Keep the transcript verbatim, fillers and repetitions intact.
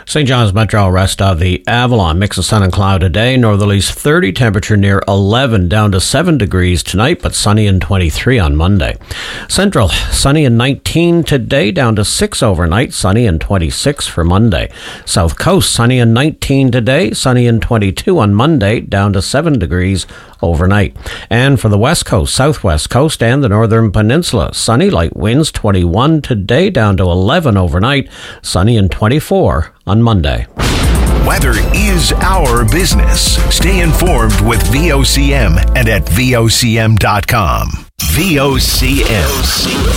Saint John's Metro, rest of the Avalon. Mix of sun and cloud today. Northerlies thirty, temperature near eleven, down to seven degrees tonight, but sunny and twenty-three on Monday. Central, sunny and nineteen today, down to six overnight, sunny and twenty-six for Monday. South Coast, sunny and nineteen today, sunny and twenty-two on Monday, down to seven degrees overnight. And for the West Coast, Southwest Coast, and the Northern Peninsula, sunny, light winds, twenty-one today, down to eleven overnight, sunny and twenty-four on Monday. Weather is our business. Stay informed with V O C M and at V O C M dot com. V O C M.